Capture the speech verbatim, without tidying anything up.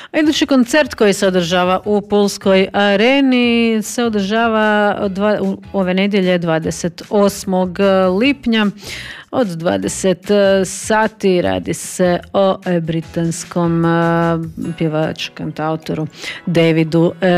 A idući koncert koji se održava u Pulskoj areni se održava dva, ove nedjelje dvadeset osmog lipnja od dvadeset sati. Radi se o britanskom pjevaču, kantautoru Davidu